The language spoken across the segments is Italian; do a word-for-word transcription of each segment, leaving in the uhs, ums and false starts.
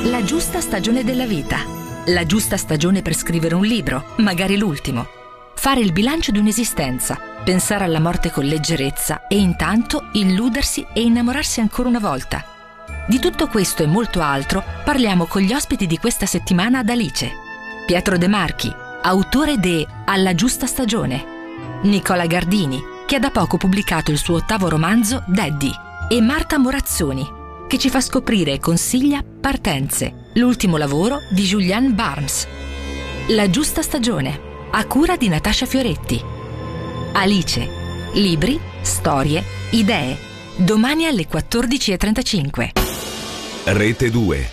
La giusta stagione della vita. La giusta stagione per scrivere un libro, magari l'ultimo. Fare il bilancio di un'esistenza, pensare alla morte con leggerezza e intanto illudersi e innamorarsi ancora una volta. Di tutto questo e molto altro parliamo con gli ospiti di questa settimana ad Alice. Pietro De Marchi, autore de Alla giusta stagione. Nicola Gardini, che ha da poco pubblicato il suo ottavo romanzo Daddy. E Marta Morazzoni, che ci fa scoprire e consiglia Partenze, l'ultimo lavoro di Julianne Barnes. La giusta stagione, a cura di Natascia Fioretti. Alice, libri, storie, idee. Domani alle quattordici e trentacinque. Rete due.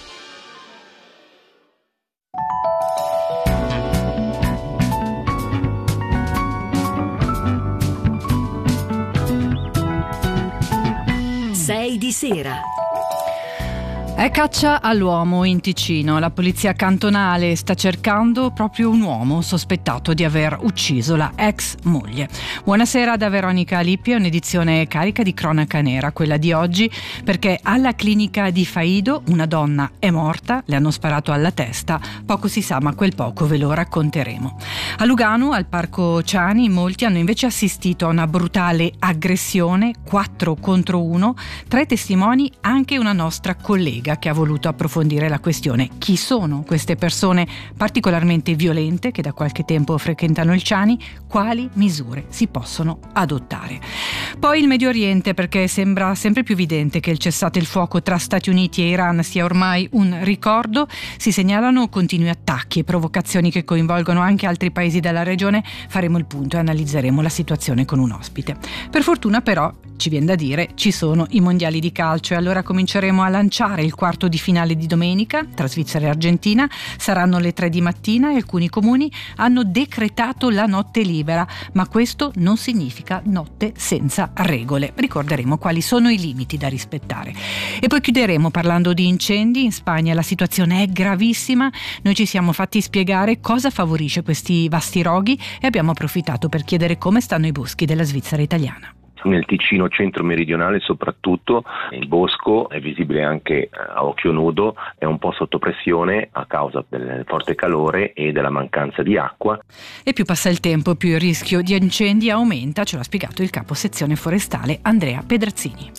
sei di sera. È caccia all'uomo in Ticino. La polizia cantonale sta cercando proprio un uomo sospettato di aver ucciso la ex moglie. Buonasera da Veronica Lippi, è un'edizione carica di cronaca nera, quella di oggi, perché alla clinica di Faido una donna è morta, le hanno sparato alla testa, poco si sa ma quel poco ve lo racconteremo. A Lugano, al Parco Ciani, molti hanno invece assistito a una brutale aggressione, quattro contro uno, tre testimoni, anche una nostra collega che ha voluto approfondire la questione. Chi sono queste persone particolarmente violente che da qualche tempo frequentano il Ciani? Quali misure si possono adottare? Poi il Medio Oriente, perché sembra sempre più evidente che il cessate il fuoco tra Stati Uniti e Iran sia ormai un ricordo. Si segnalano continui attacchi e provocazioni che coinvolgono anche altri paesi della regione. Faremo il punto e analizzeremo la situazione con un ospite. Per fortuna però, ci viene da dire, ci sono i mondiali di calcio e allora cominceremo a lanciare il quarto di finale di domenica tra Svizzera e Argentina. Saranno le tre di mattina e alcuni comuni hanno decretato la notte libera, ma questo non significa notte senza regole. Ricorderemo quali sono i limiti da rispettare. E poi chiuderemo parlando di incendi. In Spagna la situazione è gravissima. Noi ci siamo fatti spiegare cosa favorisce questi vasti roghi e abbiamo approfittato per chiedere come stanno i boschi della Svizzera italiana. Nel Ticino centro-meridionale soprattutto il bosco è visibile anche a occhio nudo, è un po' sotto pressione a causa del forte calore e della mancanza di acqua. E più passa il tempo, più il rischio di incendi aumenta, ce l'ha spiegato il capo sezione forestale Andrea Pedrazzini.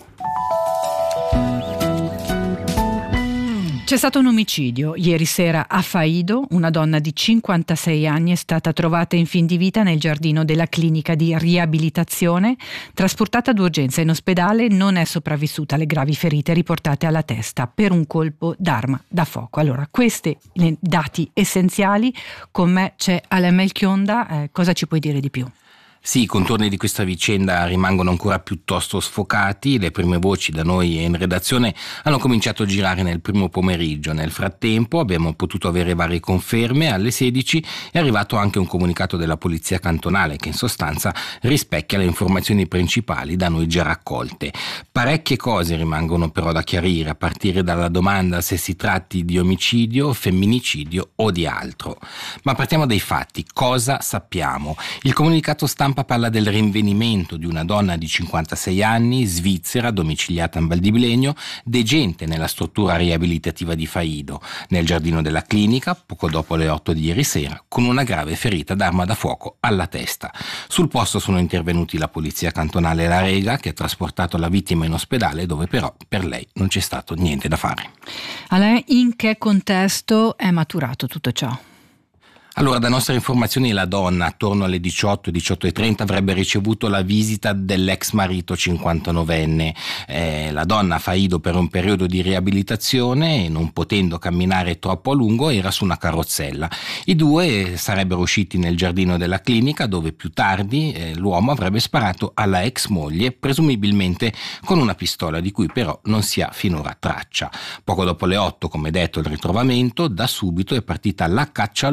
C'è stato un omicidio ieri sera a Faido. Una donna di cinquantasei anni è stata trovata in fin di vita nel giardino della clinica di riabilitazione. Trasportata d'urgenza in ospedale, non è sopravvissuta alle gravi ferite riportate alla testa per un colpo d'arma da fuoco. Allora, questi dati essenziali. Con me c'è Alain Melchionda. Eh, cosa ci puoi dire di più? Sì, i contorni di questa vicenda rimangono ancora piuttosto sfocati. Le prime voci da noi in redazione hanno cominciato a girare nel primo pomeriggio. Nel frattempo abbiamo potuto avere varie conferme. Alle sedici è arrivato anche un comunicato della polizia cantonale che in sostanza rispecchia le informazioni principali da noi già raccolte. Parecchie cose rimangono però da chiarire, a partire dalla domanda se si tratti di omicidio, femminicidio o di altro. Ma partiamo dai fatti. Cosa sappiamo? Il comunicato stampa parla del rinvenimento di una donna di cinquantasei anni, svizzera, domiciliata in Val di Bilegno, degente nella struttura riabilitativa di Faido, nel giardino della clinica, poco dopo le otto di ieri sera, con una grave ferita d'arma da fuoco alla testa. Sul posto sono intervenuti la polizia cantonale e la Rega, che ha trasportato la vittima in ospedale, dove però per lei non c'è stato niente da fare. Alain, in che contesto è maturato tutto ciò? Allora, da nostre informazioni la donna attorno alle diciotto, diciotto e trenta avrebbe ricevuto la visita dell'ex marito cinquantanovenne. Eh, la donna a Faido per un periodo di riabilitazione e non potendo camminare troppo a lungo era su una carrozzella. I due sarebbero usciti nel giardino della clinica dove più tardi eh, l'uomo avrebbe sparato alla ex moglie, presumibilmente con una pistola di cui però non si ha finora traccia. Poco dopo le otto, come detto, il ritrovamento, da subito è partita la caccia all'uomo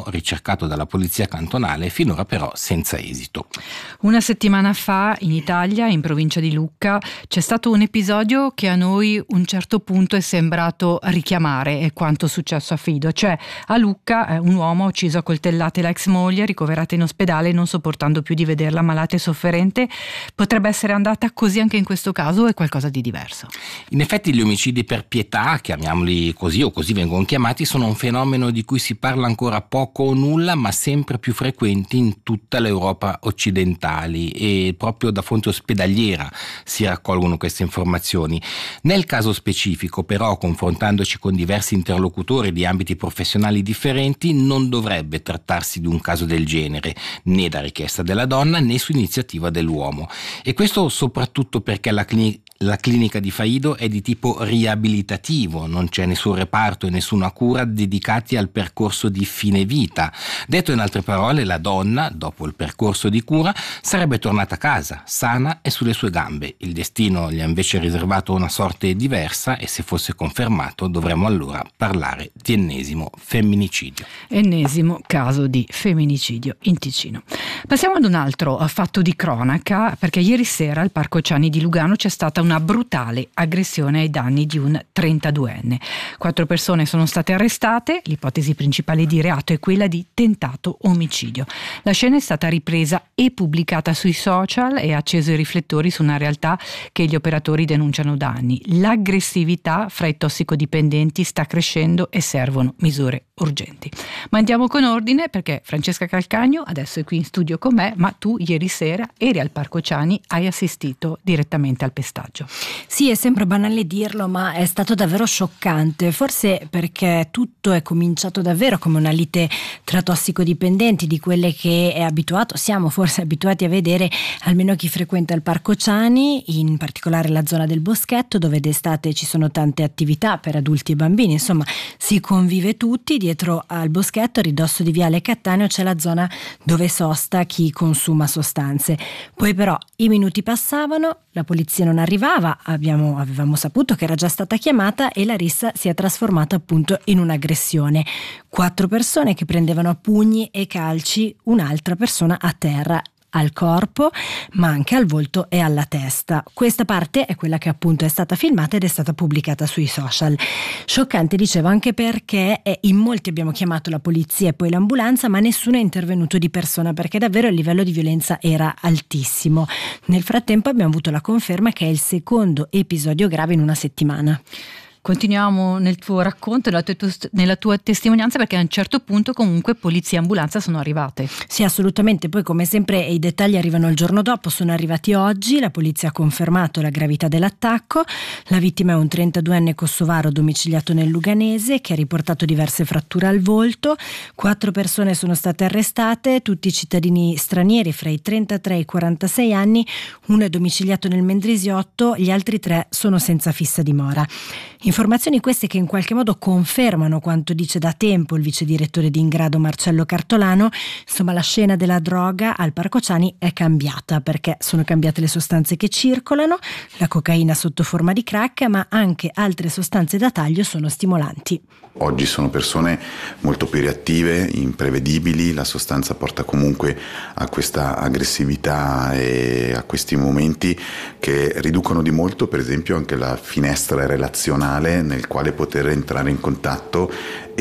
l'uomo, ricercato dalla polizia cantonale, finora però senza esito. Una settimana fa in Italia, in provincia di Lucca, c'è stato un episodio che a noi a un certo punto è sembrato richiamare quanto successo a Fido. Cioè a Lucca eh, un uomo ha ucciso a coltellate la ex moglie, ricoverata in ospedale non sopportando più di vederla malata e sofferente. Potrebbe essere andata così anche in questo caso, o è qualcosa di diverso? In effetti gli omicidi per pietà, chiamiamoli così o così vengono chiamati, sono un fenomeno di cui si parla ancora poco o nulla, ma sempre più frequenti in tutta l'Europa occidentali, e proprio da fonte ospedaliera si raccolgono queste informazioni. Nel caso specifico però, confrontandoci con diversi interlocutori di ambiti professionali differenti, non dovrebbe trattarsi di un caso del genere, né da richiesta della donna né su iniziativa dell'uomo. E questo soprattutto perché la clinica La clinica di Faido è di tipo riabilitativo, non c'è nessun reparto e nessuna cura dedicati al percorso di fine vita. Detto in altre parole, la donna, dopo il percorso di cura, sarebbe tornata a casa, sana e sulle sue gambe. Il destino gli ha invece riservato una sorte diversa e, se fosse confermato, dovremmo allora parlare di ennesimo femminicidio. Ennesimo caso di femminicidio in Ticino. Passiamo ad un altro fatto di cronaca, perché ieri sera al Parco Ciani di Lugano c'è stata una brutale aggressione ai danni di un trentaduenne. Quattro persone sono state arrestate, l'ipotesi principale di reato è quella di tentato omicidio. La scena è stata ripresa e pubblicata sui social e ha acceso i riflettori su una realtà che gli operatori denunciano da anni. L'aggressività fra i tossicodipendenti sta crescendo e servono misure urgenti. Ma andiamo con ordine, perché Francesca Calcagno adesso è qui in studio con me, ma tu ieri sera eri al Parco Ciani, hai assistito direttamente al pestaggio. Sì, è sempre banale dirlo, ma è stato davvero scioccante, forse perché tutto è cominciato davvero come una lite tra tossicodipendenti, di quelle che è abituato, siamo forse abituati a vedere almeno chi frequenta il Parco Ciani, in particolare la zona del Boschetto, dove d'estate ci sono tante attività per adulti e bambini, insomma si convive tutti. Dietro al Boschetto, a ridosso di Viale Cattaneo, c'è la zona dove sosta chi consuma sostanze. Poi però i minuti passavano, la polizia non arrivava, abbiamo, avevamo saputo che era già stata chiamata e la rissa si è trasformata appunto in un'aggressione. Quattro persone che prendevano a pugni e calci un'altra persona a terra, al corpo, ma anche al volto e alla testa. Questa parte è quella che appunto è stata filmata ed è stata pubblicata sui social. Scioccante, dicevo, anche perché in molti abbiamo chiamato la polizia e poi l'ambulanza, ma nessuno è intervenuto di persona, perché davvero il livello di violenza era altissimo. Nel frattempo abbiamo avuto la conferma che è il secondo episodio grave in una settimana. Continuiamo nel tuo racconto, nella tua, nella tua testimonianza, perché a un certo punto comunque polizia e ambulanza sono arrivate. Sì, assolutamente, poi come sempre i dettagli arrivano il giorno dopo, sono arrivati oggi, la polizia ha confermato la gravità dell'attacco, la vittima è un trentaduenne kosovaro domiciliato nel Luganese che ha riportato diverse fratture al volto, quattro persone sono state arrestate, tutti cittadini stranieri fra i trentatré e i quarantasei anni, uno è domiciliato nel Mendrisiotto, gli altri tre sono senza fissa dimora. Informazioni queste che in qualche modo confermano quanto dice da tempo il vice direttore di Ingrado Marcello Cartolano. Insomma, la scena della droga al Parco Ciani è cambiata, perché sono cambiate le sostanze che circolano, la cocaina sotto forma di crack, ma anche altre sostanze da taglio sono stimolanti. Oggi sono persone molto più reattive, imprevedibili, la sostanza porta comunque a questa aggressività e a questi momenti che riducono di molto, per esempio, anche la finestra relazionale nel quale poter entrare in contatto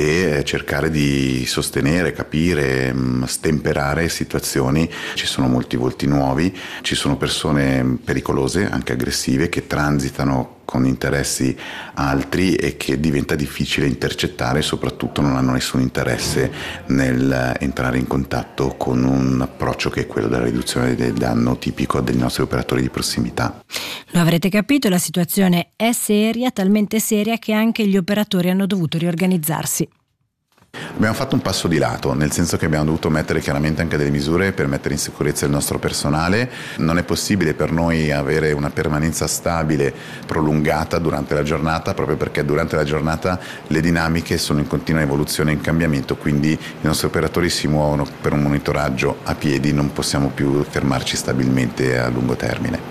e cercare di sostenere, capire, stemperare situazioni. Ci sono molti volti nuovi, ci sono persone pericolose, anche aggressive, che transitano con interessi altri e che diventa difficile intercettare e soprattutto non hanno nessun interesse nel entrare in contatto con un approccio che è quello della riduzione del danno tipico dei nostri operatori di prossimità. Lo avrete capito, la situazione è seria, talmente seria che anche gli operatori hanno dovuto riorganizzarsi. Abbiamo fatto un passo di lato, nel senso che abbiamo dovuto mettere chiaramente anche delle misure per mettere in sicurezza il nostro personale. Non è possibile per noi avere una permanenza stabile, prolungata durante la giornata, proprio perché durante la giornata le dinamiche sono in continua evoluzione e in cambiamento, quindi i nostri operatori si muovono per un monitoraggio a piedi, non possiamo più fermarci stabilmente a lungo termine.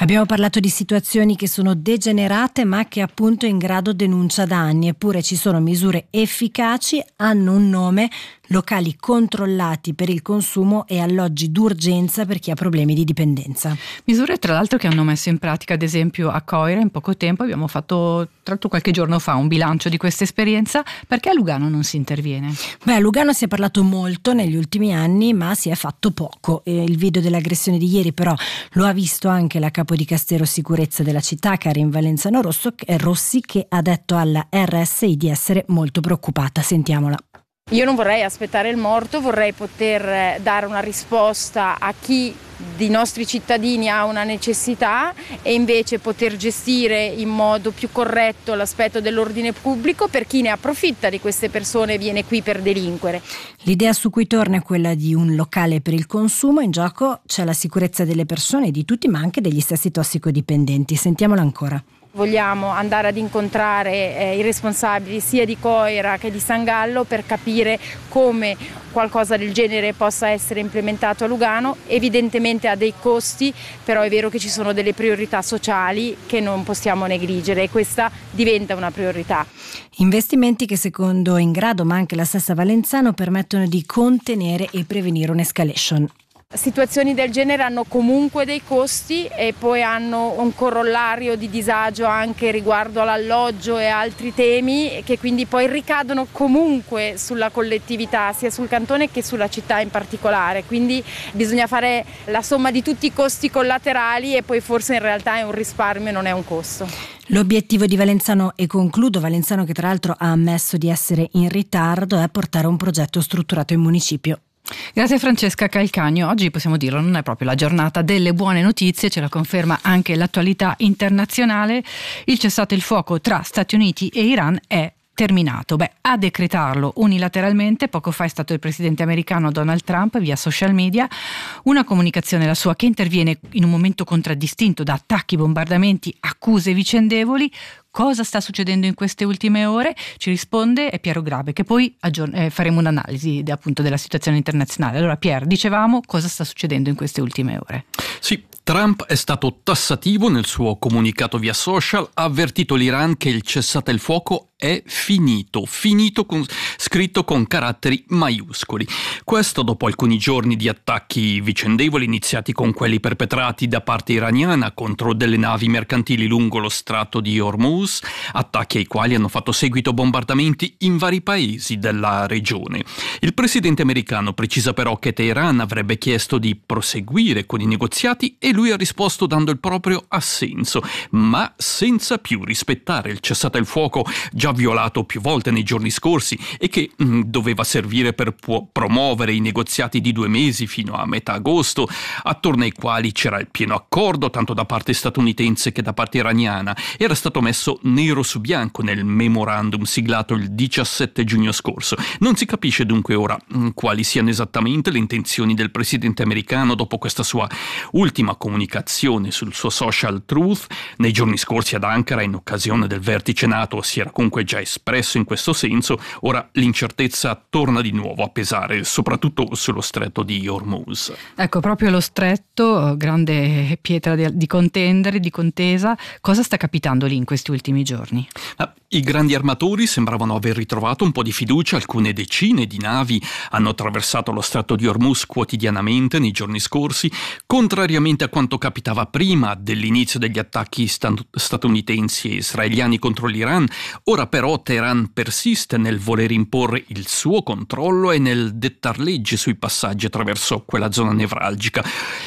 Abbiamo parlato di situazioni che sono degenerate ma che appunto in grado denuncia da anni, eppure ci sono misure efficaci, hanno un nome: locali controllati per il consumo e alloggi d'urgenza per chi ha problemi di dipendenza. Misure tra l'altro che hanno messo in pratica, ad esempio a Coira in poco tempo. Abbiamo fatto tra l'altro qualche giorno fa un bilancio di questa esperienza. Perché a Lugano non si interviene? Beh, a Lugano si è parlato molto negli ultimi anni ma si è fatto poco. E il video dell'aggressione di ieri però lo ha visto anche la capo di Castero Sicurezza della città, Karin Valenzano Rosso, Rossi, che ha detto alla R S I di essere molto preoccupata. Sentiamola. Io non vorrei aspettare il morto, vorrei poter dare una risposta a chi di nostri cittadini ha una necessità e invece poter gestire in modo più corretto l'aspetto dell'ordine pubblico per chi ne approfitta di queste persone e viene qui per delinquere. L'idea su cui torna è quella di un locale per il consumo. In gioco c'è la sicurezza delle persone, di tutti, ma anche degli stessi tossicodipendenti. Sentiamola ancora. Vogliamo andare ad incontrare eh, i responsabili sia di Coira che di San Gallo per capire come qualcosa del genere possa essere implementato a Lugano. Evidentemente ha dei costi, però è vero che ci sono delle priorità sociali che non possiamo negligere e questa diventa una priorità. Investimenti che secondo Ingrado, ma anche la stessa Valenzano, permettono di contenere e prevenire un'escalation. Situazioni del genere hanno comunque dei costi e poi hanno un corollario di disagio anche riguardo all'alloggio e altri temi che quindi poi ricadono comunque sulla collettività, sia sul cantone che sulla città in particolare. Quindi bisogna fare la somma di tutti i costi collaterali e poi forse in realtà è un risparmio e non è un costo. L'obiettivo di Valenzano, e concludo, Valenzano che tra l'altro ha ammesso di essere in ritardo, è portare un progetto strutturato in municipio. Grazie Francesca Calcagno. Oggi possiamo dirlo, non è proprio la giornata delle buone notizie, ce la conferma anche l'attualità internazionale. Il cessate il fuoco tra Stati Uniti e Iran è terminato. Beh, a decretarlo unilateralmente poco fa è stato il presidente americano Donald Trump via social media. Una comunicazione, la sua, che interviene in un momento contraddistinto da attacchi, bombardamenti, accuse vicendevoli. Cosa sta succedendo in queste ultime ore? Ci risponde Piero Grabe, che poi aggiorn- eh, faremo un'analisi de, appunto della situazione internazionale. Allora Pier, dicevamo, cosa sta succedendo in queste ultime ore? Sì, Trump è stato tassativo nel suo comunicato via social, ha avvertito l'Iran che il cessate il fuoco è finito, finito con, scritto con caratteri maiuscoli. Questo dopo alcuni giorni di attacchi vicendevoli iniziati con quelli perpetrati da parte iraniana contro delle navi mercantili lungo lo stretto di Hormuz, attacchi ai quali hanno fatto seguito bombardamenti in vari paesi della regione. Il presidente americano precisa però che Teheran avrebbe chiesto di proseguire con i negoziati e lui ha risposto dando il proprio assenso, ma senza più rispettare il cessate il fuoco già violato più volte nei giorni scorsi e che mh, doveva servire per pu- promuovere i negoziati di due mesi fino a metà agosto, attorno ai quali c'era il pieno accordo tanto da parte statunitense che da parte iraniana. Era stato messo nero su bianco nel memorandum siglato il diciassette giugno scorso. Non si capisce dunque ora mh, quali siano esattamente le intenzioni del presidente americano dopo questa sua ultima comunicazione sul suo social Truth. Nei giorni scorsi ad Ankara, in occasione del vertice NATO, si era comunque già espresso in questo senso. Ora l'incertezza torna di nuovo a pesare, soprattutto sullo stretto di Hormuz. Ecco, proprio lo stretto, grande pietra di, di contendere, di contesa. Cosa sta capitando lì in questi ultimi giorni? Ah, I grandi armatori sembravano aver ritrovato un po' di fiducia. Alcune decine di navi hanno attraversato lo stretto di Hormuz quotidianamente nei giorni scorsi, contrariamente a quanto capitava prima dell'inizio degli attacchi stat- statunitensi e israeliani contro l'Iran. Ora però Teheran persiste nel voler imporre il suo controllo e nel dettar leggi sui passaggi attraverso quella zona nevralgica.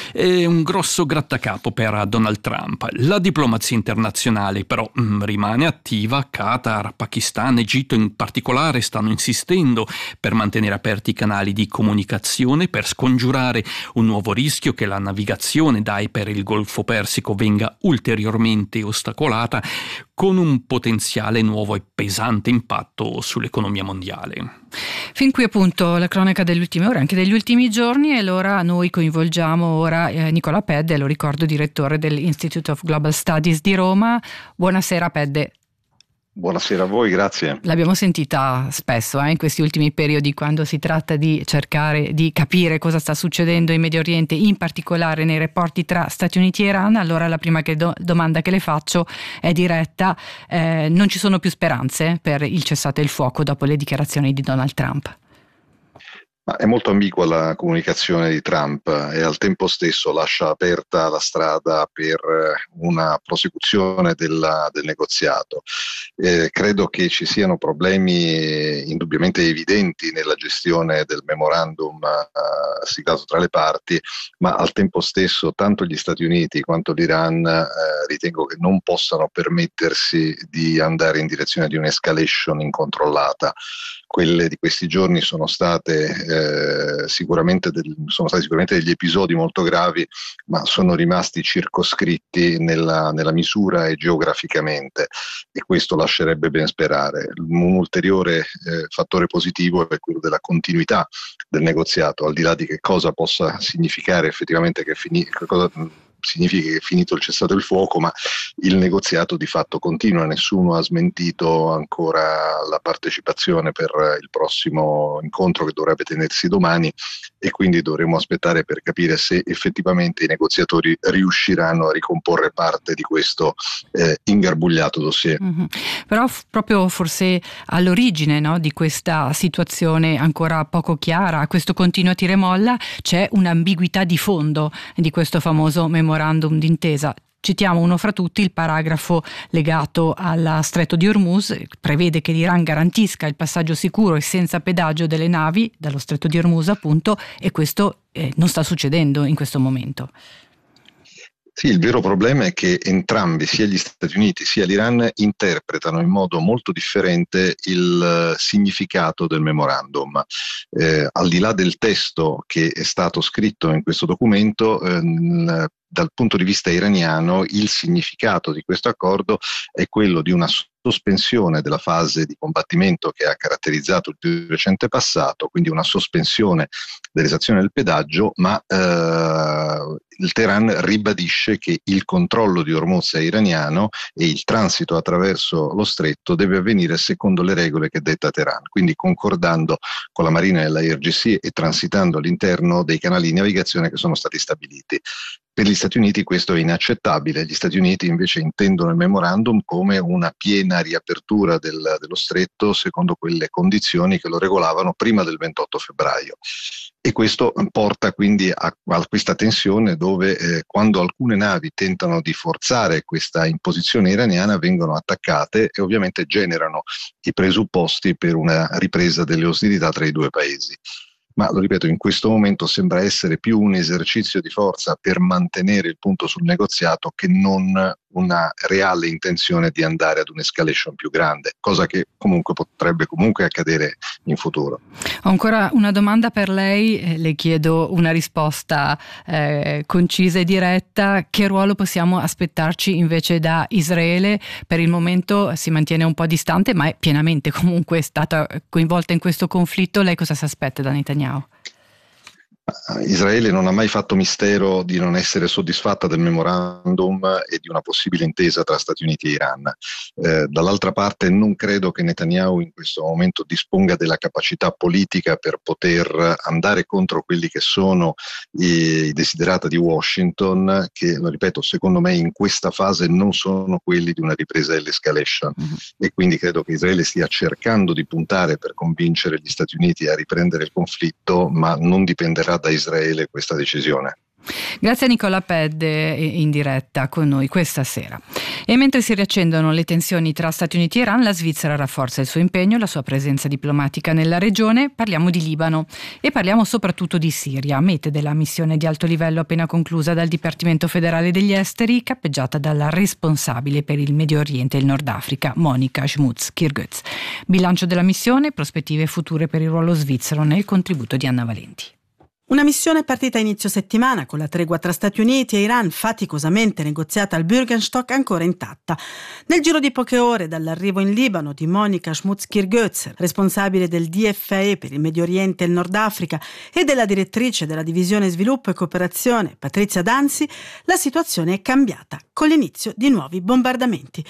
È un grosso grattacapo per Donald Trump. La diplomazia internazionale però mh, rimane attiva. Qatar, Pakistan, Egitto in particolare stanno insistendo per mantenere aperti i canali di comunicazione, per scongiurare un nuovo rischio che la navigazione dai per il Golfo Persico venga ulteriormente ostacolata, con un potenziale nuovo e pesante impatto sull'economia mondiale. Fin qui appunto la cronaca delle ultime ore, anche degli ultimi giorni, e allora noi coinvolgiamo ora eh, Nicola Pedde, lo ricordo direttore dell'Institute of Global Studies di Roma. Buonasera Pedde. Buonasera a voi, grazie. L'abbiamo sentita spesso eh, in questi ultimi periodi, quando si tratta di cercare di capire cosa sta succedendo in Medio Oriente, in particolare nei rapporti tra Stati Uniti e Iran. Allora la prima che do- domanda che le faccio è diretta: eh, non ci sono più speranze per il cessate il fuoco dopo le dichiarazioni di Donald Trump? Ma è molto ambigua la comunicazione di Trump e al tempo stesso lascia aperta la strada per una prosecuzione della, del negoziato. Eh, credo che ci siano problemi indubbiamente evidenti nella gestione del memorandum eh, siglato tra le parti, ma al tempo stesso tanto gli Stati Uniti quanto l'Iran eh, ritengo che non possano permettersi di andare in direzione di un'escalation incontrollata. Quelle di questi giorni sono state, eh, sicuramente del, sono stati sicuramente degli episodi molto gravi, ma sono rimasti circoscritti nella, nella misura e geograficamente, e questo lascerebbe ben sperare. Un ulteriore eh, fattore positivo è quello della continuità del negoziato, al di là di che cosa possa significare effettivamente che fini, che cosa significa che è finito il cessato il fuoco, ma il negoziato di fatto continua. Nessuno ha smentito ancora la partecipazione per il prossimo incontro che dovrebbe tenersi domani, e quindi dovremo aspettare per capire se effettivamente i negoziatori riusciranno a ricomporre parte di questo eh, ingarbugliato dossier. Mm-hmm. Però f- proprio forse all'origine, no, di questa situazione ancora poco chiara, questo continuo tira e molla, c'è un'ambiguità di fondo di questo famoso memorandum d'intesa. Citiamo uno fra tutti, il paragrafo legato al Stretto di Hormuz, prevede che l'Iran garantisca il passaggio sicuro e senza pedaggio delle navi dallo Stretto di Hormuz, appunto, e questo eh, non sta succedendo in questo momento. Sì, il vero problema è che entrambi, sia gli Stati Uniti sia l'Iran, interpretano in modo molto differente il significato del memorandum. Eh, al di là del testo che è stato scritto in questo documento, ehm, dal punto di vista iraniano il significato di questo accordo è quello di una sospensione della fase di combattimento che ha caratterizzato il più recente passato, quindi una sospensione dell'esazione del pedaggio, ma eh, il Teheran ribadisce che il controllo di Hormuz è iraniano e il transito attraverso lo stretto deve avvenire secondo le regole che detta Teheran, quindi concordando con la Marina e l'I R G C e transitando all'interno dei canali di navigazione che sono stati stabiliti. Per gli Stati Uniti questo è inaccettabile. Gli Stati Uniti invece intendono il memorandum come una piena riapertura del, dello stretto secondo quelle condizioni che lo regolavano prima del ventotto febbraio. E questo porta quindi a, a questa tensione dove eh, quando alcune navi tentano di forzare questa imposizione iraniana vengono attaccate e ovviamente generano i presupposti per una ripresa delle ostilità tra i due paesi. Ma lo ripeto, in questo momento sembra essere più un esercizio di forza per mantenere il punto sul negoziato che non una reale intenzione di andare ad un'escalation più grande, cosa che comunque potrebbe comunque accadere in futuro. Ho ancora una domanda per lei, eh, le chiedo una risposta eh, concisa e diretta. Che ruolo possiamo aspettarci invece da Israele? Per il momento si mantiene un po' distante, ma è pienamente comunque stata coinvolta in questo conflitto. Lei cosa si aspetta da Netanyahu? Israele non ha mai fatto mistero di non essere soddisfatta del memorandum e di una possibile intesa tra Stati Uniti e Iran. Eh, dall'altra parte non credo che Netanyahu in questo momento disponga della capacità politica per poter andare contro quelli che sono i, i desiderata di Washington, che, lo ripeto, secondo me in questa fase non sono quelli di una ripresa dell'escalation. Mm-hmm. E quindi credo che Israele stia cercando di puntare per convincere gli Stati Uniti a riprendere il conflitto, ma non dipenderà da Israele questa decisione. Grazie a Nicola Pedde in diretta con noi questa sera. E mentre si riaccendono le tensioni tra Stati Uniti e Iran, la Svizzera rafforza il suo impegno, la sua presenza diplomatica nella regione. Parliamo di Libano e parliamo soprattutto di Siria, mete della missione di alto livello appena conclusa dal Dipartimento federale degli esteri, cappeggiata dalla responsabile per il Medio Oriente e il Nord Africa, Monika Schmutz-Kirgöz. Bilancio della missione, prospettive future per il ruolo svizzero nel contributo di Anna Valenti. Una missione partita a inizio settimana con la tregua tra Stati Uniti e Iran faticosamente negoziata al Bürgenstock ancora intatta. Nel giro di poche ore dall'arrivo in Libano di Monika Schmutz-Kirgöz, responsabile del D F A per il Medio Oriente e il Nord Africa, e della direttrice della divisione sviluppo e cooperazione Patrizia Danzi, la situazione è cambiata con l'inizio di nuovi bombardamenti.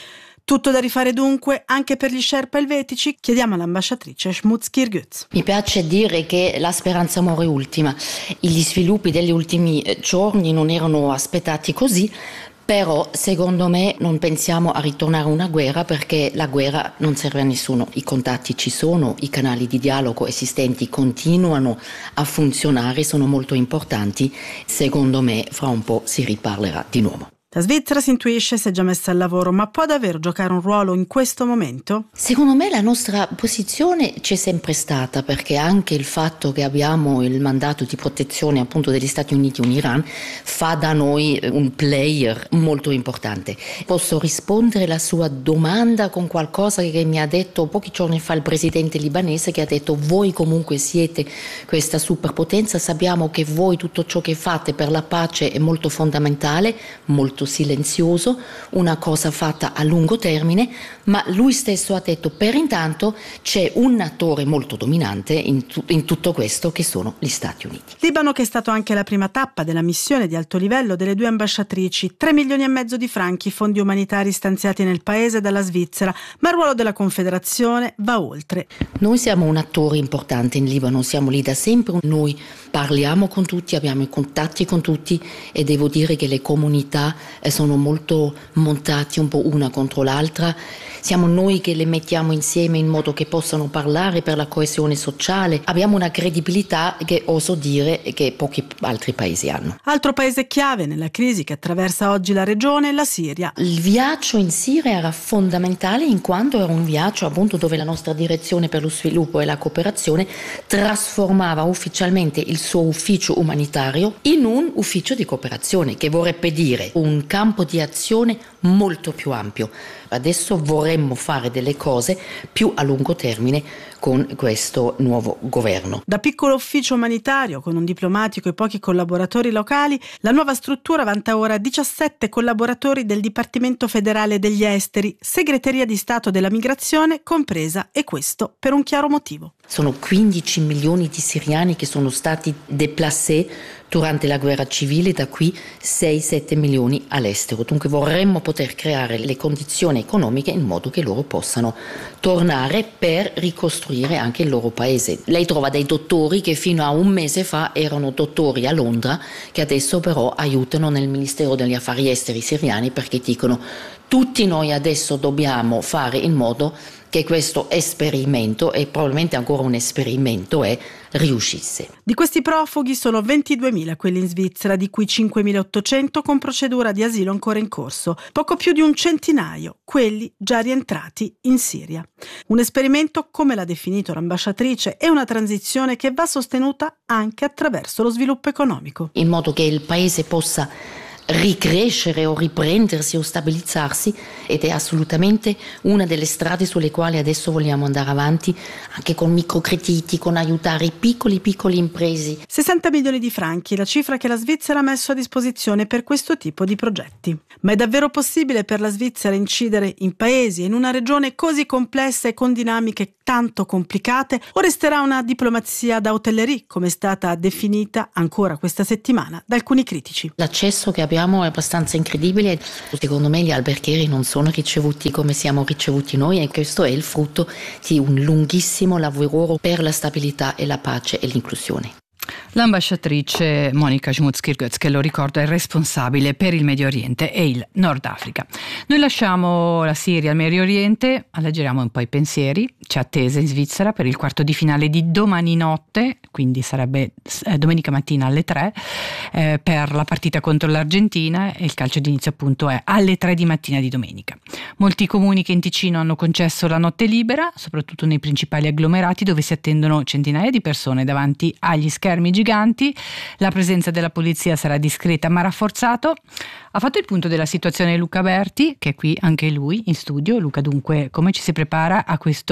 Tutto da rifare dunque anche per gli Sherpa elvetici? Chiediamo all'ambasciatrice Schmutz-Kyrgyz. Mi piace dire che la speranza muore ultima. Gli sviluppi degli ultimi giorni non erano aspettati così, però secondo me non pensiamo a ritornare a una guerra, perché la guerra non serve a nessuno. I contatti ci sono, i canali di dialogo esistenti continuano a funzionare, sono molto importanti. Secondo me fra un po' si riparlerà di nuovo. La Svizzera, si intuisce, si è già messa al lavoro, ma può davvero giocare un ruolo in questo momento? Secondo me la nostra posizione c'è sempre stata, perché anche il fatto che abbiamo il mandato di protezione appunto degli Stati Uniti in Iran fa da noi un player molto importante. Posso rispondere alla sua domanda con qualcosa che mi ha detto pochi giorni fa il presidente libanese, che ha detto: voi comunque siete questa superpotenza, sappiamo che voi tutto ciò che fate per la pace è molto fondamentale, molto silenzioso, una cosa fatta a lungo termine, ma lui stesso ha detto: per intanto c'è un attore molto dominante in, tu- in tutto questo, che sono gli Stati Uniti. Libano, che è stato anche la prima tappa della missione di alto livello delle due ambasciatrici, tre milioni e mezzo di franchi, fondi umanitari stanziati nel paese dalla Svizzera, ma il ruolo della Confederazione va oltre. Noi siamo un attore importante in Libano, siamo lì da sempre, noi parliamo con tutti, abbiamo i contatti con tutti, e devo dire che le comunità sono molto montate un po' una contro l'altra. Siamo noi che le mettiamo insieme in modo che possano parlare per la coesione sociale. Abbiamo una credibilità che oso dire che pochi altri paesi hanno. Altro paese chiave nella crisi che attraversa oggi la regione è la Siria. Il viaggio in Siria era fondamentale, in quanto era un viaggio appunto dove la nostra direzione per lo sviluppo e la cooperazione trasformava ufficialmente il suo ufficio umanitario in un ufficio di cooperazione, che vorrebbe dire un campo di azione molto più ampio. Adesso vorremmo fare delle cose più a lungo termine con questo nuovo governo. Da piccolo ufficio umanitario con un diplomatico e pochi collaboratori locali, la nuova struttura vanta ora diciassette collaboratori del Dipartimento Federale degli Esteri, Segreteria di Stato della Migrazione compresa, e questo per un chiaro motivo. Sono quindici milioni di siriani che sono stati déplacés durante la guerra civile, da qui sei sette milioni all'estero. Dunque vorremmo poter creare le condizioni economiche in modo che loro possano tornare per ricostruire anche il loro paese. Lei trova dei dottori che fino a un mese fa erano dottori a Londra, che adesso però aiutano nel Ministero degli Affari Esteri siriani, perché dicono: tutti noi adesso dobbiamo fare in modo che questo esperimento, e probabilmente ancora un esperimento è, riuscisse. Di questi profughi sono ventiduemila quelli in Svizzera, di cui cinquemilaottocento con procedura di asilo ancora in corso, poco più di un centinaio quelli già rientrati in Siria. Un esperimento, come l'ha definito l'ambasciatrice, è una transizione che va sostenuta anche attraverso lo sviluppo economico. In modo che il paese possa ricrescere o riprendersi o stabilizzarsi, ed è assolutamente una delle strade sulle quali adesso vogliamo andare avanti, anche con microcrediti, con aiutare i piccoli piccoli imprese. sessanta milioni di franchi, la cifra che la Svizzera ha messo a disposizione per questo tipo di progetti. Ma è davvero possibile per la Svizzera incidere in paesi e in una regione così complessa e con dinamiche tanto complicate, o resterà una diplomazia da hotellerie, come è stata definita ancora questa settimana da alcuni critici? L'accesso che abbiamo è abbastanza incredibile. Secondo me gli alberghieri non sono ricevuti come siamo ricevuti noi, e questo è il frutto di un lunghissimo lavoro per la stabilità e la pace e l'inclusione. L'ambasciatrice Monika Schmutz-Kyrgyz, che lo ricordo è responsabile per il Medio Oriente e il Nord Africa. Noi lasciamo la Siria al Medio Oriente, alleggeriamo un po' i pensieri. C'è attesa in Svizzera per il quarto di finale di domani notte, quindi sarebbe eh, domenica mattina alle tre, eh, per la partita contro l'Argentina, e il calcio d'inizio appunto è alle tre di mattina di domenica. Molti comuni che in Ticino hanno concesso la notte libera, soprattutto nei principali agglomerati, dove si attendono centinaia di persone davanti agli schermi giganti. La presenza della polizia sarà discreta ma rafforzato. Ha fatto il punto della situazione Luca Berti, che è qui anche lui in studio. Luca, dunque, come ci si prepara a questo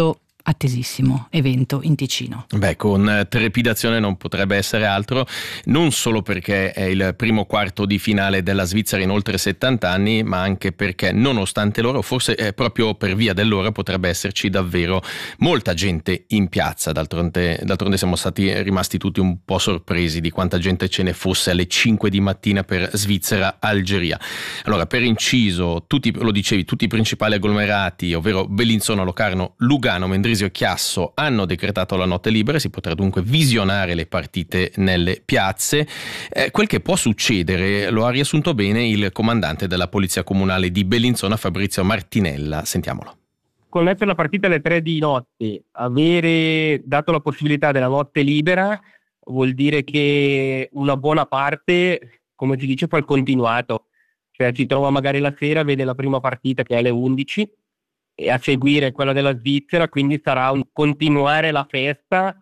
attesissimo evento in Ticino. Beh, con trepidazione non potrebbe essere altro, non solo perché è il primo quarto di finale della Svizzera in oltre settanta anni, ma anche perché nonostante loro, forse eh, proprio per via dell'ora, potrebbe esserci davvero molta gente in piazza. D'altronde, d'altronde siamo stati rimasti tutti un po' sorpresi di quanta gente ce ne fosse alle cinque di mattina per Svizzera-Algeria. Allora, per inciso, tutti, lo dicevi, tutti i principali agglomerati, ovvero Bellinzona, Locarno, Lugano, Mendrisio e Chiasso, hanno decretato la notte libera e si potrà dunque visionare le partite nelle piazze. Eh, quel che può succedere lo ha riassunto bene il comandante della Polizia Comunale di Bellinzona, Fabrizio Martinella. Sentiamolo. Con la partita alle tre di notte, avere dato la possibilità della notte libera vuol dire che una buona parte, come si dice, fa il continuato. Cioè si trova magari la sera, vede la prima partita che è alle undici e a seguire quella della Svizzera, quindi sarà un continuare la festa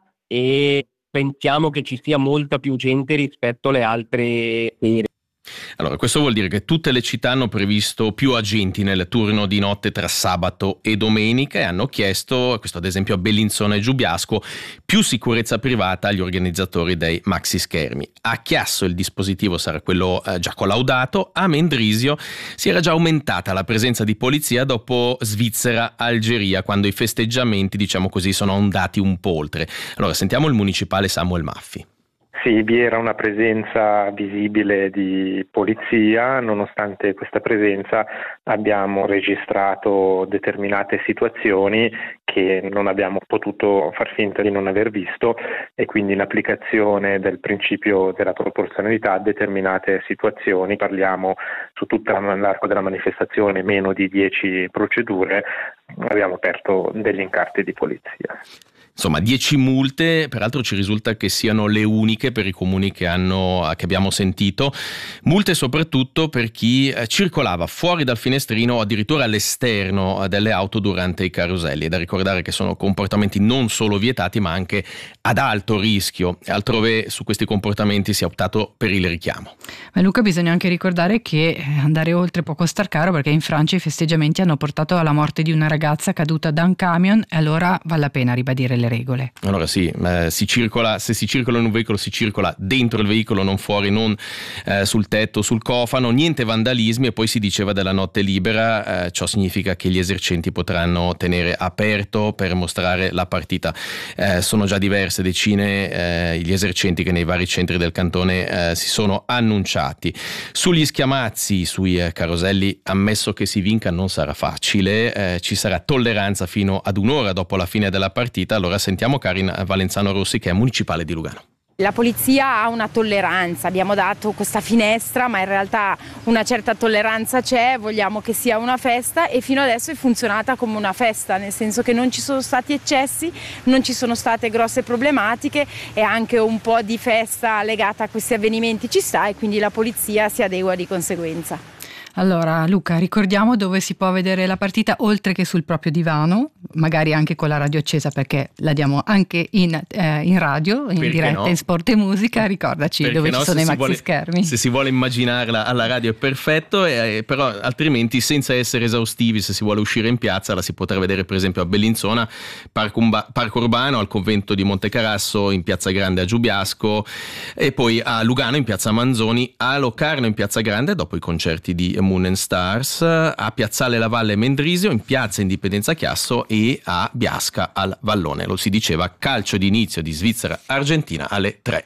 e pensiamo che ci sia molta più gente rispetto alle altre sere. Allora, questo vuol dire che tutte le città hanno previsto più agenti nel turno di notte tra sabato e domenica e hanno chiesto, questo ad esempio a Bellinzona e Giubiasco, più sicurezza privata agli organizzatori dei maxi schermi. A Chiasso il dispositivo sarà quello eh, già collaudato, a Mendrisio si era già aumentata la presenza di polizia dopo Svizzera-Algeria, quando i festeggiamenti, diciamo così, sono andati un po' oltre. Allora, sentiamo il municipale Samuel Maffi. Sì, vi era una presenza visibile di polizia, nonostante questa presenza abbiamo registrato determinate situazioni che non abbiamo potuto far finta di non aver visto e quindi in applicazione del principio della proporzionalità determinate situazioni, parliamo su tutto l'arco della manifestazione meno di dieci procedure, abbiamo aperto degli incarti di polizia. Insomma, dieci multe, peraltro ci risulta che siano le uniche per i comuni che, hanno, che abbiamo sentito, multe soprattutto per chi eh, circolava fuori dal finestrino o addirittura all'esterno delle auto durante i caroselli. È da ricordare che sono comportamenti non solo vietati ma anche ad alto rischio. Altrove su questi comportamenti si è optato per il richiamo. Ma Luca, bisogna anche ricordare che andare oltre può costar caro, perché in Francia i festeggiamenti hanno portato alla morte di una ragazza caduta da un camion e allora vale la pena ribadire le regole. Allora sì, eh, si circola, se si circola in un veicolo si circola dentro il veicolo, non fuori, non eh, sul tetto, sul cofano, niente vandalismi. E poi si diceva della notte libera, eh, ciò significa che gli esercenti potranno tenere aperto per mostrare la partita. Eh, sono già diverse decine eh, gli esercenti che nei vari centri del cantone eh, si sono annunciati. Sugli schiamazzi, sui eh, caroselli, ammesso che si vinca non sarà facile, eh, ci sarà tolleranza fino ad un'ora dopo la fine della partita. Allora sentiamo Karin Valenzano Rossi, che è municipale di Lugano. La polizia ha una tolleranza, abbiamo dato questa finestra, ma in realtà una certa tolleranza c'è, vogliamo che sia una festa e fino adesso è funzionata come una festa, nel senso che non ci sono stati eccessi, non ci sono state grosse problematiche e anche un po' di festa legata a questi avvenimenti ci sta e quindi la polizia si adegua di conseguenza. Allora Luca, ricordiamo dove si può vedere la partita oltre che sul proprio divano, magari anche con la radio accesa, perché la diamo anche in, eh, in radio, in perché diretta, no? In Sport e Musica, ricordaci perché dove no? ci sono se i maxi vuole, schermi. Se si vuole immaginarla alla radio è perfetto, eh, però altrimenti senza essere esaustivi, se si vuole uscire in piazza la si potrà vedere per esempio a Bellinzona, Parco, Umba, Parco Urbano, al convento di Montecarasso, in Piazza Grande a Giubiasco e poi a Lugano in Piazza Manzoni, a Locarno in Piazza Grande dopo i concerti di Moon and Stars, a Piazzale La Valle Mendrisio, in Piazza Indipendenza Chiasso e a Biasca al Vallone. Lo si diceva, calcio di inizio di Svizzera-Argentina alle tre.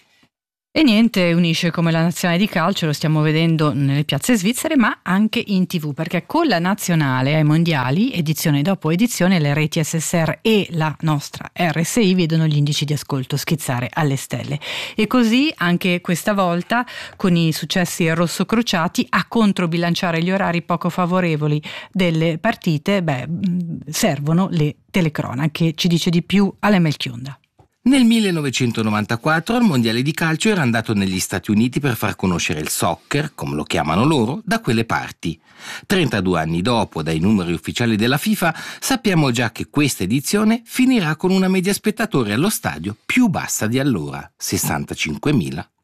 E niente unisce come la nazionale di calcio, lo stiamo vedendo nelle piazze svizzere ma anche in tv, perché con la nazionale ai mondiali, edizione dopo edizione, le reti S S R e la nostra R S I vedono gli indici di ascolto schizzare alle stelle. E così anche questa volta con i successi rossocrociati a controbilanciare gli orari poco favorevoli delle partite, beh, servono le telecronache. Ci dice di più Ale Melchionda. Nel millenovecentonovantaquattro il mondiale di calcio era andato negli Stati Uniti per far conoscere il soccer, come lo chiamano loro, da quelle parti. trentadue anni dopo, dai numeri ufficiali della FIFA, sappiamo già che questa edizione finirà con una media spettatori allo stadio più bassa di allora, sessantacinquemila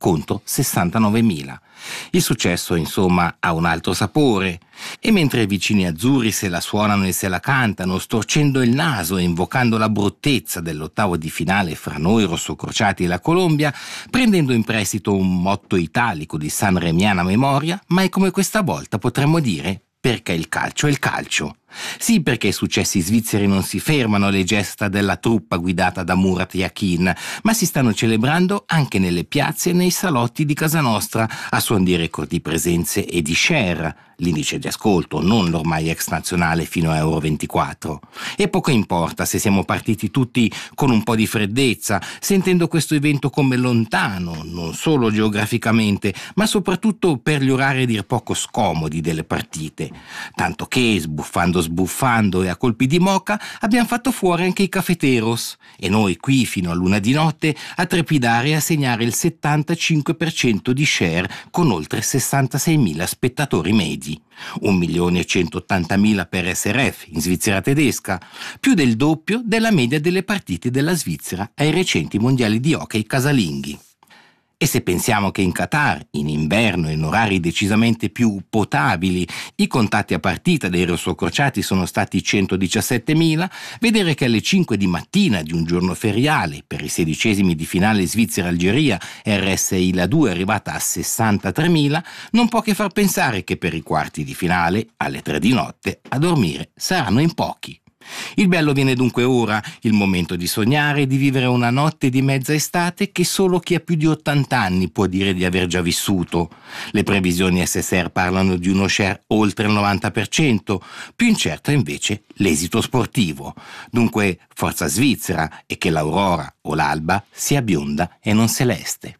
contro sessantanovemila. Il successo, insomma, ha un altro sapore. E mentre i vicini azzurri se la suonano e se la cantano, storcendo il naso e invocando la bruttezza dell'ottavo di finale fra noi rossocrociati e la Colombia, prendendo in prestito un motto italico di sanremiana memoria, ma è come questa volta potremmo dire: perché il calcio è il calcio. Sì, perché i successi svizzeri non si fermano alle gesta della truppa guidata da Murat Yakin, ma si stanno celebrando anche nelle piazze e nei salotti di casa nostra, a suon di record di presenze e di share, l'indice di ascolto, non l'ormai ex nazionale fino a Euro ventiquattro. E poco importa se siamo partiti tutti con un po' di freddezza, sentendo questo evento come lontano, non solo geograficamente, ma soprattutto per gli orari a dir poco scomodi delle partite. Tanto che, sbuffando sbuffando e a colpi di moca, abbiamo fatto fuori anche i cafeteros e noi qui fino a luna di notte a trepidare e a segnare il settantacinque per cento di share con oltre sessantaseimila spettatori medi. un milione e centottantamila per S R F in Svizzera tedesca, più del doppio della media delle partite della Svizzera ai recenti mondiali di hockey casalinghi. E se pensiamo che in Qatar, in inverno e in orari decisamente più potabili, i contatti a partita dei rossocrociati sono stati centodiciassettemila, vedere che alle cinque di mattina di un giorno feriale, per i sedicesimi di finale Svizzera-Algeria, R S I La due è arrivata a sessantatremila, non può che far pensare che per i quarti di finale, alle tre di notte, a dormire saranno in pochi. Il bello viene dunque ora, il momento di sognare e di vivere una notte di mezza estate che solo chi ha più di ottanta anni può dire di aver già vissuto. Le previsioni S S R parlano di uno share oltre il novanta per cento, più incerto invece l'esito sportivo. Dunque forza Svizzera e che l'aurora o l'alba sia bionda e non celeste.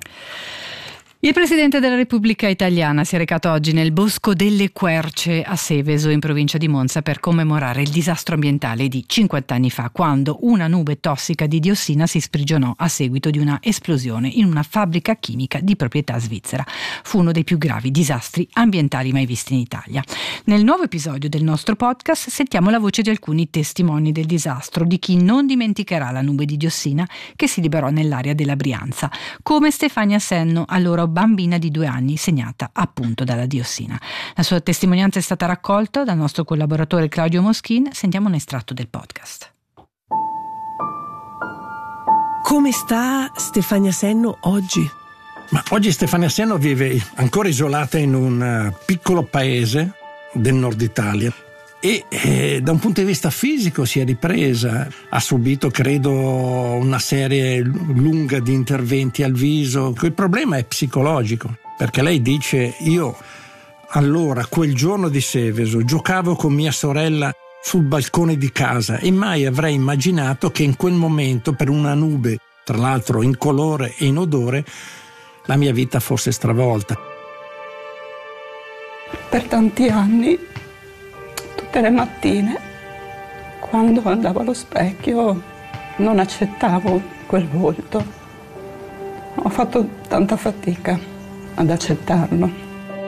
Il Presidente della Repubblica Italiana si è recato oggi nel Bosco delle Querce a Seveso, in provincia di Monza, per commemorare il disastro ambientale di cinquanta anni fa, quando una nube tossica di diossina si sprigionò a seguito di una esplosione in una fabbrica chimica di proprietà svizzera. Fu uno dei più gravi disastri ambientali mai visti in Italia. Nel nuovo episodio del nostro podcast sentiamo la voce di alcuni testimoni del disastro, di chi non dimenticherà la nube di diossina che si liberò nell'area della Brianza, come Stefania Senno, allora bambina di due anni segnata appunto dalla diossina. La sua testimonianza è stata raccolta dal nostro collaboratore Claudio Moschin. Sentiamo un estratto del podcast. Come sta Stefania Senno oggi? Ma oggi Stefania Senno vive ancora isolata in un piccolo paese del nord Italia e eh, da un punto di vista fisico si è ripresa, ha subito credo una serie lunga di interventi al viso. Il problema è psicologico, perché lei dice: io allora quel giorno di Seveso giocavo con mia sorella sul balcone di casa e mai avrei immaginato che in quel momento, per una nube tra l'altro incolore e inodore, la mia vita fosse stravolta. Per tanti anni, tutte le mattine, quando andavo allo specchio, non accettavo quel volto. Ho fatto tanta fatica ad accettarlo.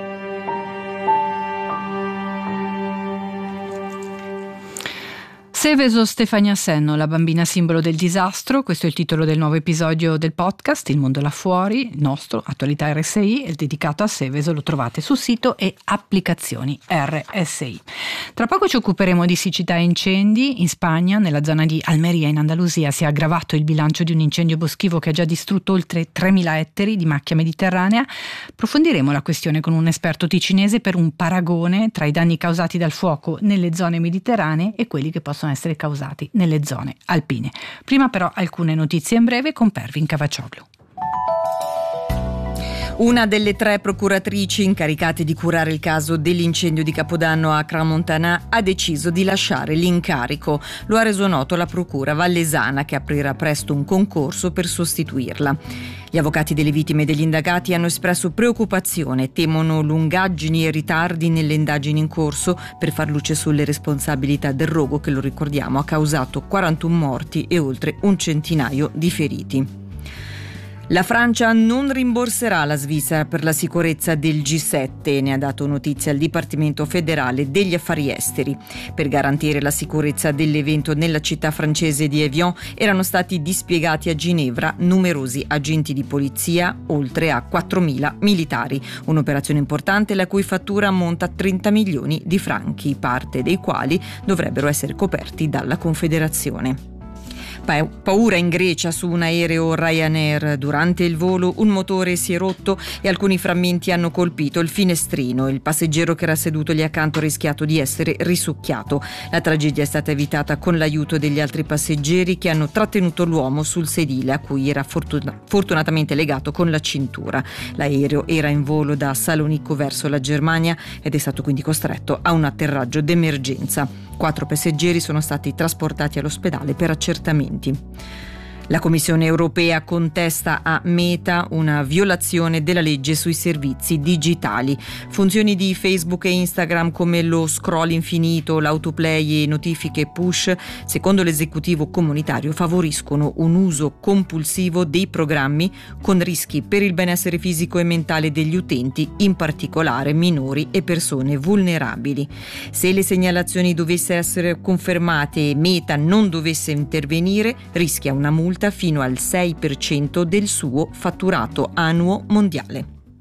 Seveso, Stefania Senno, la bambina simbolo del disastro. Questo è il titolo del nuovo episodio del podcast Il mondo là fuori, nostro, Attualità R S I, è dedicato a Seveso. Lo trovate sul sito e applicazioni R S I. Tra poco ci occuperemo di siccità e incendi. In Spagna, nella zona di Almeria in Andalusia, si è aggravato il bilancio di un incendio boschivo che ha già distrutto oltre tremila ettari di macchia mediterranea. Approfondiremo la questione con un esperto ticinese per un paragone tra i danni causati dal fuoco nelle zone mediterranee e quelli che possono essere causati nelle zone alpine. Prima però alcune notizie in breve con Pervin Cavaccioglu. Una delle tre procuratrici incaricate di curare il caso dell'incendio di Capodanno a Crans-Montana ha deciso di lasciare l'incarico. Lo ha reso noto la procura vallesana, che aprirà presto un concorso per sostituirla. Gli avvocati delle vittime e degli indagati hanno espresso preoccupazione, temono lungaggini e ritardi nelle indagini in corso per far luce sulle responsabilità del rogo che, lo ricordiamo, ha causato quarantuno morti e oltre un centinaio di feriti. La Francia non rimborserà la Svizzera per la sicurezza del G sette, ne ha dato notizia il Dipartimento federale degli affari esteri. Per garantire la sicurezza dell'evento nella città francese di Evian erano stati dispiegati a Ginevra numerosi agenti di polizia, oltre a quattromila militari. Un'operazione importante la cui fattura ammonta a trenta milioni di franchi, parte dei quali dovrebbero essere coperti dalla Confederazione. Paura in Grecia su un aereo Ryanair. Durante il volo un motore si è rotto e alcuni frammenti hanno colpito il finestrino. Il passeggero che era seduto lì accanto ha rischiato di essere risucchiato. La tragedia è stata evitata con l'aiuto degli altri passeggeri che hanno trattenuto l'uomo sul sedile a cui era fortuna- fortunatamente legato con la cintura. L'aereo era in volo da Salonicco verso la Germania ed è stato quindi costretto a un atterraggio d'emergenza. Quattro passeggeri sono stati trasportati all'ospedale per accertamenti. La Commissione europea contesta a Meta una violazione della legge sui servizi digitali. Funzioni di Facebook e Instagram come lo scroll infinito, l'autoplay e notifiche push, secondo l'esecutivo comunitario, favoriscono un uso compulsivo dei programmi con rischi per il benessere fisico e mentale degli utenti, in particolare minori e persone vulnerabili. Se le segnalazioni dovessero essere confermate e Meta non dovesse intervenire, rischia una multa fino al sei per cento del suo fatturato annuo mondiale.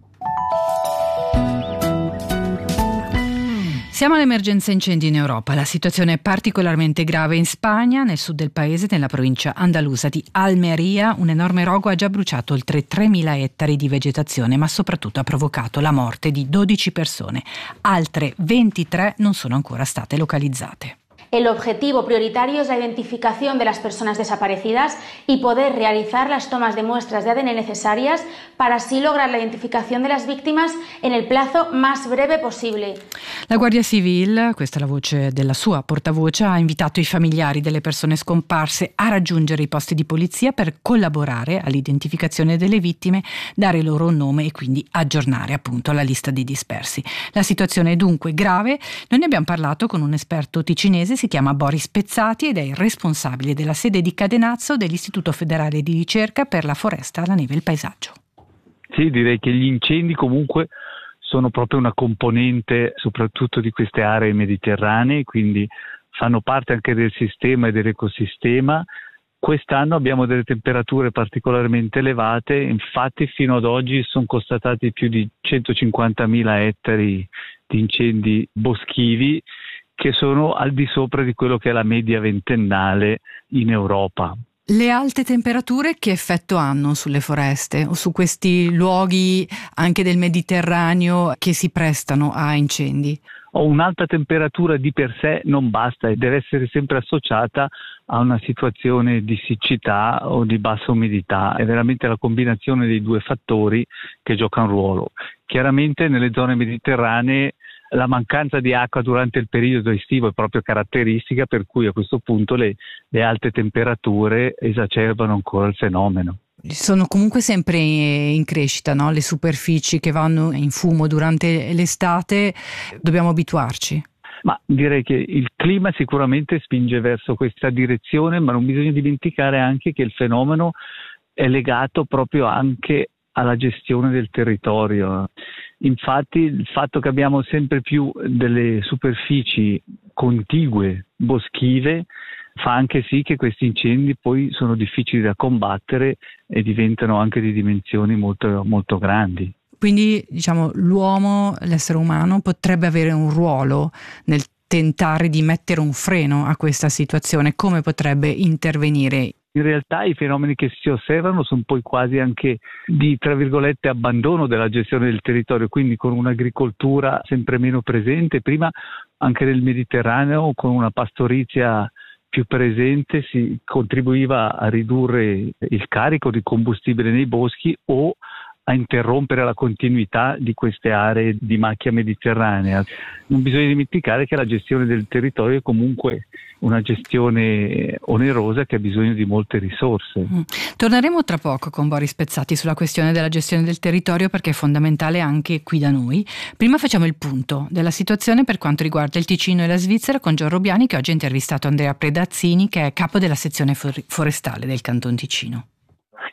Siamo all'emergenza incendi in Europa. La situazione è particolarmente grave in Spagna, nel sud del paese, nella provincia andalusa di Almeria. Un enorme rogo ha già bruciato oltre tremila ettari di vegetazione, ma soprattutto ha provocato la morte di dodici persone. Altre ventitré non sono ancora state localizzate. El objetivo prioritario es la identificación de las personas desaparecidas y poder realizar las tomas de muestras de A D N necesarias para así lograr la identificación de las víctimas en el plazo más breve possibile. La Guardia Civile, questa è la voce della sua portavoce, ha invitato i familiari delle persone scomparse a raggiungere i posti di polizia per collaborare all'identificazione delle vittime, dare loro un nome e quindi aggiornare appunto la lista dei dispersi. La situazione è dunque grave. Noi ne abbiamo parlato con un esperto ticinese, si chiama Boris Pezzati ed è il responsabile della sede di Cadenazzo dell'Istituto Federale di Ricerca per la Foresta, la Neve e il Paesaggio. Sì, direi che gli incendi comunque sono proprio una componente soprattutto di queste aree mediterranee, quindi fanno parte anche del sistema e dell'ecosistema. Quest'anno abbiamo delle temperature particolarmente elevate, infatti fino ad oggi sono constatati più di centocinquantamila ettari di incendi boschivi, che sono al di sopra di quello che è la media ventennale in Europa. Le alte temperature che effetto hanno sulle foreste o su questi luoghi anche del Mediterraneo che si prestano a incendi? O un'alta temperatura di per sé non basta e deve essere sempre associata a una situazione di siccità o di bassa umidità. È veramente la combinazione dei due fattori che gioca un ruolo. Chiaramente nelle zone mediterranee la mancanza di acqua durante il periodo estivo è proprio caratteristica, per cui a questo punto le, le alte temperature esacerbano ancora il fenomeno. Sono comunque sempre in crescita, no? Le superfici che vanno in fumo durante l'estate, dobbiamo abituarci. Ma direi che il clima sicuramente spinge verso questa direzione, ma non bisogna dimenticare anche che il fenomeno è legato proprio anche alla gestione del territorio. Infatti il fatto che abbiamo sempre più delle superfici contigue, boschive, fa anche sì che questi incendi poi sono difficili da combattere e diventano anche di dimensioni molto, molto grandi. Quindi diciamo l'uomo, l'essere umano, potrebbe avere un ruolo nel tentare di mettere un freno a questa situazione. Come potrebbe intervenire? In realtà i fenomeni che si osservano sono poi quasi anche di, tra virgolette, abbandono della gestione del territorio, quindi con un'agricoltura sempre meno presente. Prima anche nel Mediterraneo, con una pastorizia più presente, si contribuiva a ridurre il carico di combustibile nei boschi o a interrompere la continuità di queste aree di macchia mediterranea. Non bisogna dimenticare che la gestione del territorio è comunque una gestione onerosa che ha bisogno di molte risorse. Mm. Torneremo tra poco con Boris Pezzati sulla questione della gestione del territorio, perché è fondamentale anche qui da noi. Prima facciamo il punto della situazione per quanto riguarda il Ticino e la Svizzera con Gian Robiani, che oggi ha intervistato Andrea Predazzini, che è capo della sezione for- forestale del Canton Ticino.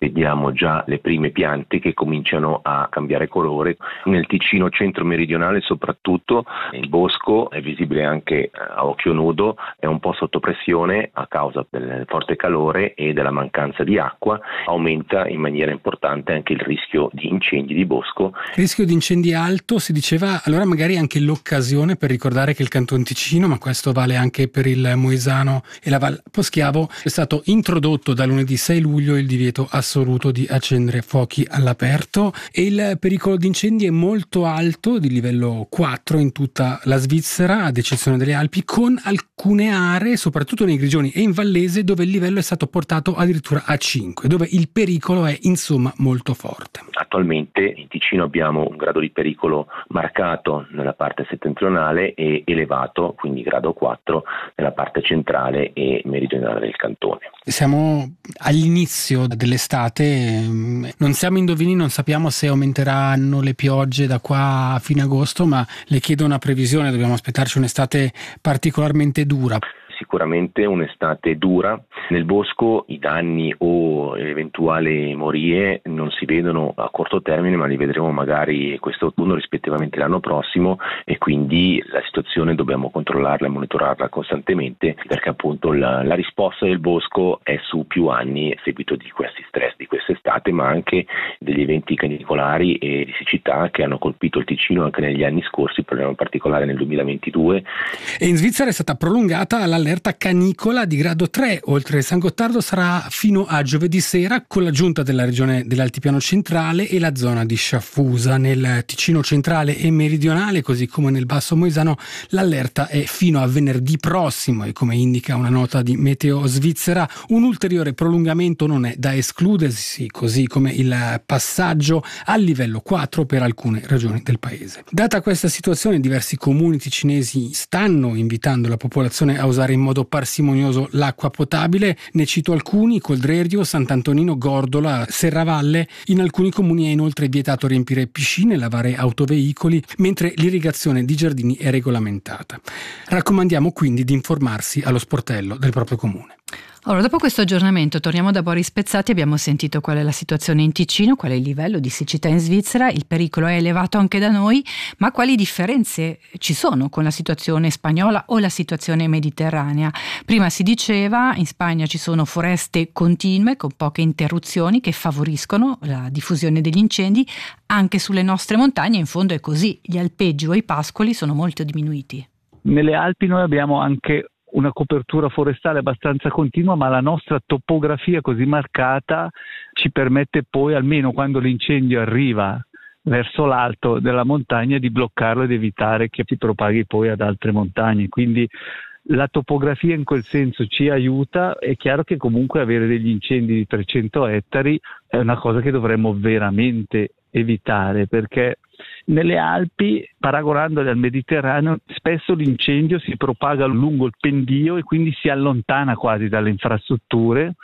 vediamo già le prime piante che cominciano a cambiare colore. Nel Ticino centro-meridionale soprattutto il bosco è visibile anche a occhio nudo, è un po' sotto pressione a causa del forte calore e della mancanza di acqua. Aumenta in maniera importante anche il rischio di incendi di bosco. Rischio di incendi alto, si diceva, allora magari anche l'occasione per ricordare che il Canton Ticino, ma questo vale anche per il Moesano e la Val Poschiavo, è stato introdotto da lunedì sei luglio il divieto assoluto di accendere fuochi all'aperto e il pericolo di incendi è molto alto, di livello quattro in tutta la Svizzera, ad eccezione delle Alpi, con alcune aree, soprattutto nei Grigioni e in Vallese, dove il livello è stato portato addirittura a cinque, dove il pericolo è insomma molto forte. Attualmente in Ticino abbiamo un grado di pericolo marcato nella parte settentrionale e elevato, quindi grado quattro, nella parte centrale e meridionale del cantone. Siamo all'inizio dell'estate, non siamo indovini, non sappiamo se aumenteranno le piogge da qua a fine agosto, ma le chiedo una previsione, dobbiamo aspettarci un'estate particolarmente dura. Sicuramente un'estate dura. Nel bosco i danni o eventuali morie non si vedono a corto termine, ma li vedremo magari quest'autunno rispettivamente l'anno prossimo, e quindi la situazione dobbiamo controllarla e monitorarla costantemente, perché appunto la, la risposta del bosco è su più anni a seguito di questi stress di quest'estate, ma anche degli eventi canicolari e di siccità che hanno colpito il Ticino anche negli anni scorsi, per in particolare nel duemilaventidue. E in Svizzera è stata prolungata l'allerta canicola di grado tre, oltre San Gottardo sarà fino a giovedì sera, con l'aggiunta della regione dell'Altipiano centrale e la zona di Sciaffusa. Nel Ticino centrale e meridionale, così come nel Basso Moesano, l'allerta è fino a venerdì prossimo e, come indica una nota di Meteo Svizzera, un ulteriore prolungamento non è da escludersi, così come il passaggio al livello quattro per alcune regioni del paese. Data questa situazione, diversi comuni ticinesi stanno invitando la popolazione a usare in modo parsimonioso l'acqua potabile. Ne cito alcuni: Coldrerio, Sant'Antonino, Gordola, Serravalle. In alcuni comuni è inoltre vietato riempire piscine e lavare autoveicoli, mentre l'irrigazione di giardini è regolamentata. Raccomandiamo quindi di informarsi allo sportello del proprio comune. Allora, dopo questo aggiornamento torniamo da Boris Pezzati. Abbiamo sentito qual è la situazione in Ticino, qual è il livello di siccità in Svizzera, il pericolo è elevato anche da noi, ma quali differenze ci sono con la situazione spagnola o la situazione mediterranea? Prima si diceva, in Spagna ci sono foreste continue con poche interruzioni che favoriscono la diffusione degli incendi. Anche sulle nostre montagne in fondo è così, gli alpeggi o i pascoli sono molto diminuiti. Nelle Alpi noi abbiamo anche una copertura forestale abbastanza continua, ma la nostra topografia così marcata ci permette poi, almeno quando l'incendio arriva verso l'alto della montagna, di bloccarlo ed evitare che si propaghi poi ad altre montagne. Quindi la topografia in quel senso ci aiuta. È chiaro che comunque avere degli incendi di trecento ettari è una cosa che dovremmo veramente evitare, perché nelle Alpi, paragonandole al Mediterraneo, spesso l'incendio si propaga lungo il pendio e quindi si allontana quasi dalle infrastrutture,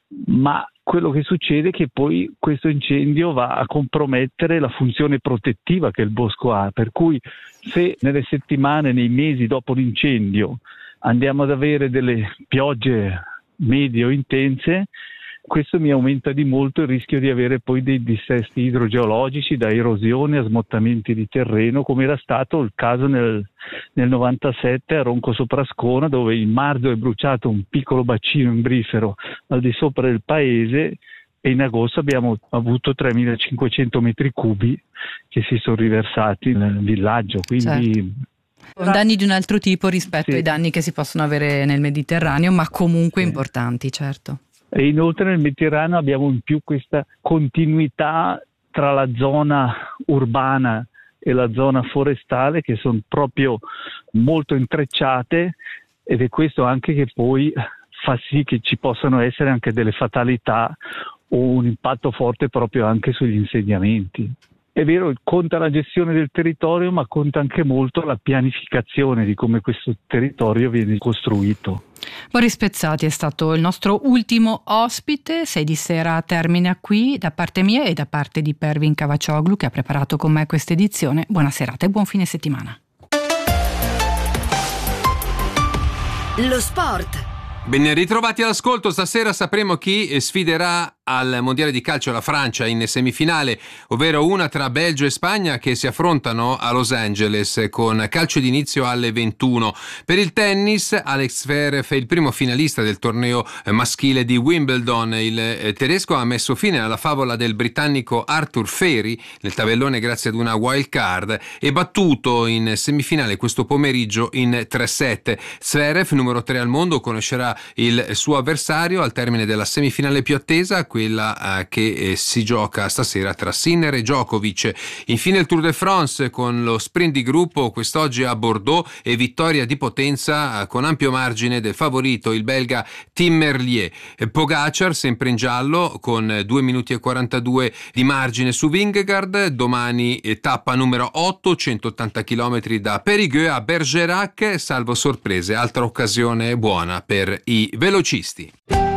ma quello che succede è che poi questo incendio va a compromettere la funzione protettiva che il bosco ha, per cui se nelle settimane, nei mesi dopo l'incendio andiamo ad avere delle piogge medie o intense, questo mi aumenta di molto il rischio di avere poi dei dissesti idrogeologici, da erosione a smottamenti di terreno, come era stato il caso nel, nel novantasette a Ronco Soprascona, dove in marzo è bruciato un piccolo bacino imbrifero al di sopra del paese e in agosto abbiamo avuto tremilacinquecento metri cubi che si sono riversati nel villaggio. Quindi certo. Danni di un altro tipo rispetto sì. ai danni che si possono avere nel Mediterraneo, ma comunque sì. importanti, certo. E inoltre nel Mediterraneo abbiamo in più questa continuità tra la zona urbana e la zona forestale, che sono proprio molto intrecciate, ed è questo anche che poi fa sì che ci possano essere anche delle fatalità o un impatto forte proprio anche sugli insediamenti. È vero, conta la gestione del territorio, ma conta anche molto la pianificazione di come questo territorio viene costruito. Boris Pezzati è stato il nostro ultimo ospite. Sei di sera termina qui, da parte mia e da parte di Pervin Cavacioglu, che ha preparato con me questa edizione. Buona serata e buon fine settimana. Lo sport. Ben ritrovati all'ascolto. Stasera sapremo chi sfiderà al Mondiale di calcio la Francia in semifinale, ovvero una tra Belgio e Spagna che si affrontano a Los Angeles con calcio d'inizio alle ventuno. Per il tennis, Alex Zverev è il primo finalista del torneo maschile di Wimbledon. Il tedesco ha messo fine alla favola del britannico Arthur Feri nel tabellone grazie ad una wild card e battuto in semifinale questo pomeriggio in tre set. Zverev, numero tre al mondo, conoscerà il suo avversario al termine della semifinale più attesa, quella eh, che eh, si gioca stasera tra Sinner e Djokovic. Infine il Tour de France con lo sprint di gruppo quest'oggi a Bordeaux e vittoria di potenza eh, con ampio margine del favorito il belga Tim Merlier. Pogacar sempre in giallo con due minuti e quarantadue di margine su Vingegaard. Domani eh, tappa numero otto, centottanta chilometri da Périgueux a Bergerac, salvo sorprese, altra occasione buona per i velocisti.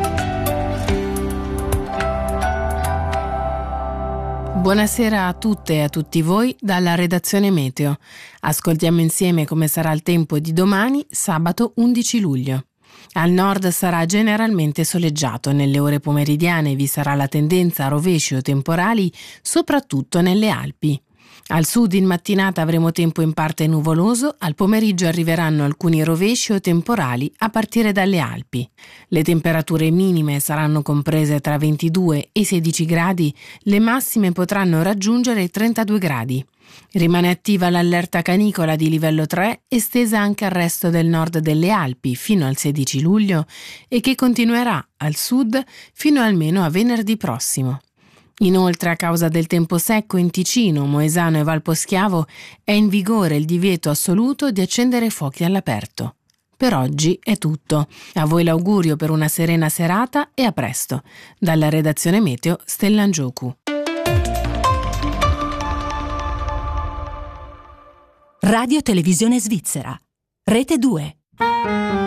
Buonasera a tutte e a tutti voi dalla redazione Meteo. Ascoltiamo insieme come sarà il tempo di domani, sabato undici luglio. Al nord sarà generalmente soleggiato, nelle ore pomeridiane vi sarà la tendenza a rovesci o temporali, soprattutto nelle Alpi. Al sud in mattinata avremo tempo in parte nuvoloso, al pomeriggio arriveranno alcuni rovesci o temporali a partire dalle Alpi. Le temperature minime saranno comprese tra ventidue e sedici gradi, le massime potranno raggiungere i trentadue gradi. Rimane attiva l'allerta canicola di livello tre, estesa anche al resto del nord delle Alpi fino al sedici luglio e che continuerà al sud fino almeno a venerdì prossimo. Inoltre, a causa del tempo secco in Ticino, Moesano e Valposchiavo, è in vigore il divieto assoluto di accendere fuochi all'aperto. Per oggi è tutto. A voi l'augurio per una serena serata e a presto. Dalla redazione Meteo, Stellan Giocu. Radio Televisione Svizzera. Rete due.